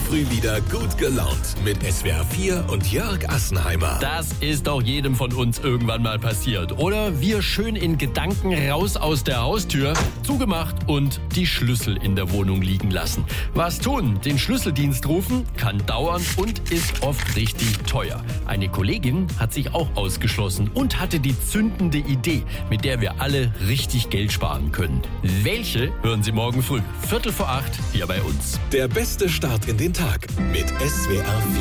früh wieder gut gelaunt mit SWR 4 und Jörg Assenheimer. Das ist doch jedem von uns irgendwann mal passiert, oder? Wir schön in Gedanken raus aus der Haustür, zugemacht und die Schlüssel in der Wohnung liegen lassen. Was tun? Den Schlüsseldienst rufen? Kann dauern und ist oft richtig teuer. Eine Kollegin hat sich auch ausgeschlossen und hatte die zündende Idee, mit der wir alle richtig Geld sparen können. Welche hören Sie morgen früh, 7:45 hier bei uns. Der beste Start in den Tag mit SWR 4.